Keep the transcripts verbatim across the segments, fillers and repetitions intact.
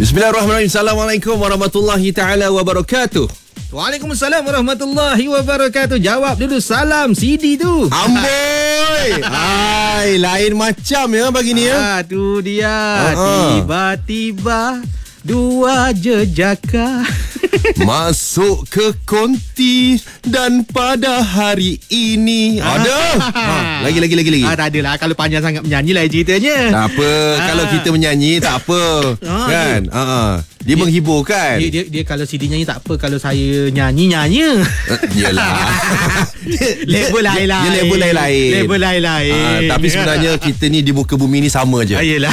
Bismillahirrahmanirrahim. Assalamualaikum warahmatullahi taala wabarakatuh. Waalaikumsalam warahmatullahi wabarakatuh. Jawab dulu salam C D tu. Amboi. Hai, lain macam ya pagi ni ya. Ah, tu dia. Uh-huh. Tiba-tiba dua jejaka masuk ke konti dan pada hari ini ada ha, lagi lagi lagi lagi. Ah, tak adalah kalau panjang sangat menyanyi lah ceritanya. Tak apa, Ah. kalau kita menyanyi tak apa. Ah, Kan? Ha ah. Dia, dia menghibur kan? Dia, dia, dia kalau C D nyanyi tak apa, kalau saya nyanyi nyanyi. Uh, Yalah. Level lain-lain. Dia level lain-lain. Level lain-lain. Ah, tapi sebenarnya kita ni di muka bumi ni sama je. Ah, yelah.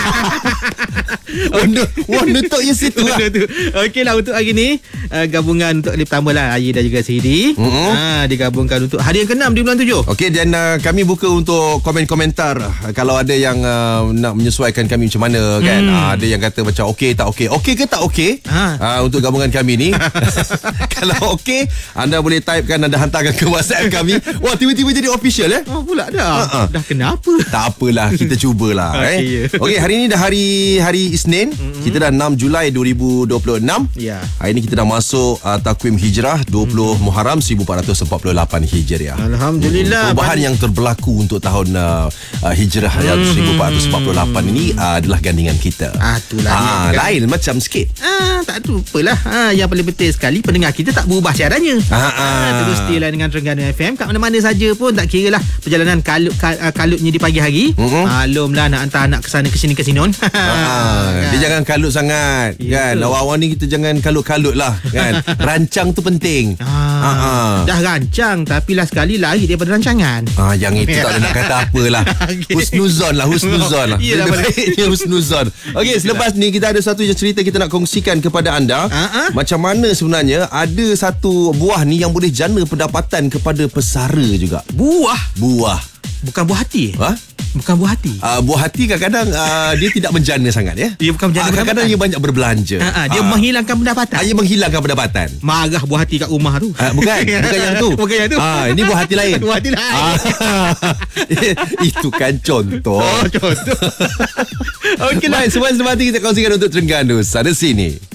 Warna warna tok je situ lah. tu. Okeylah, untuk hari ni uh, gabungan untuk hari pertama lah, Ayi dan juga C D. Mm-hmm. Ha, digabungkan untuk hari yang keenam di bulan tujuh. Okey, dan uh, kami buka untuk komen-komentar. Uh, kalau ada yang uh, nak menyesuaikan kami macam mana kan. Hmm. Uh, ada yang kata macam okey tak okey. Okey ke tak okey? Ha. Uh, untuk gabungan kami ni. Kalau okey, anda boleh typekan, anda hantarkan ke WhatsApp kami. Wah, tiba-tiba jadi official eh. Oh, pula dah. Ha-ha. Dah kenapa? Tak apalah, kita cubalah. Okey, eh. ya. Okey, hari ni dah hari hari Isnin. Mm-hmm. Kita dah enam Julai dua ribu dua puluh enam. Ya. Hari ni kita dah masuk uh, takwim Hijrah dua puluh mm-hmm. Muharram seribu empat ratus empat puluh lapan Hijriah. Alhamdulillah. Perubahan yang terberlaku untuk tahun uh, uh, Hijrah yang mm-hmm. seribu empat ratus empat puluh lapan ini uh, adalah gandingan kita. Ah, itulah ah, dia, kan? lain macam sikit. Ah, tak tu apalah. Ah, yang paling penting sekali pendengar kita tak berubah siarannya. Ah, ah. Ah, terus stay lah dengan Terengganu F M kat mana-mana saja pun, tak kira lah perjalanan kalut kal, uh, kalutnya di pagi hari. Mm-hmm. Maklumlah nak hantar anak ke sana ke sini ke sinon. Ah, kan? dia jangan kalut sangat. Ya, kan. betul. Awal-awal ni kita jangan kalut-kalut lah kan. Rancang tu penting. Ah, Ah, ah. dah rancang tapi lah sekali lari daripada rancangan. Ah, yang itu tak ada nak kata apalah. Okay. Husnuzon lah, husnuzon lah. Iyalah, Lebih baiknya husnuzon. Okey, selepas ni kita ada satu je cerita kita nak kongsikan kepada anda. Ah, ah. Macam mana sebenarnya ada satu buah ni yang boleh jana pendapatan kepada pesara juga. Buah? Buah. Bukan buah hati. Ha? Bukan buah hati. Uh, buah hati kadang-kadang uh, dia tidak menjana sangat ya. Dia bukan menjana Ah, kadang-kadang dia banyak berbelanja. Ha, ha, dia Ah. menghilangkan pendapatan. Ah, dia menghilangkan pendapatan. Marah buah hati kat rumah tu. Ah, bukan, bukan yang tu. Bukan yang tu. Ah, ini buah hati lain. Buah hati lain. Ah, itu kan contoh. Oh, contoh. Okey, baik, semua semua kita kongsikan untuk Terengganu sana sini.